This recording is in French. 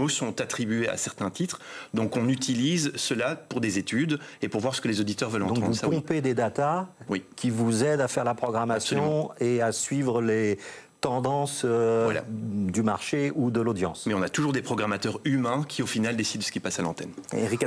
mots sont attribués à certains titres. Donc on utilise cela pour des études et pour voir ce que les auditeurs veulent entendre. Donc vous pompez des datas qui vous aident à faire la programmation et à suivre les tendances du marché ou de l'audience. Mais on a toujours des programmateurs humains qui au final décident de ce qui passe à l'antenne. Éric